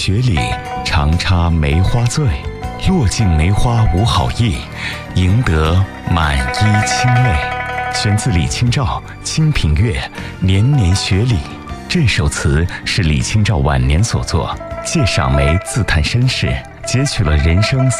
雪里，常插梅花醉。落尽梅花无好意，赢得满衣清泪。选自李清照《清平乐·年年雪里》。这首词是李清照晚年所作，借赏梅自叹身世，截取了人生